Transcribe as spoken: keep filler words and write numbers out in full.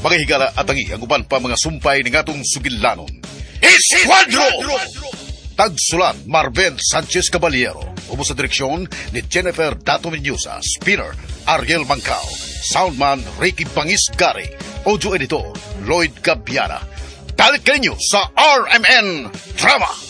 mga higala at tangi ang uban pa mga sumpay ng atong sugilanon. Esquadro! Tagsulat Marvel Sanchez Caballero. Umo sa direksyon ni Jennifer Dato Mendoza. Spinner Ariel Mancao. Soundman Ricky Bangis Gary. Audio editor Lloyd Gabiana. Dalik kayo sa R M N Drama.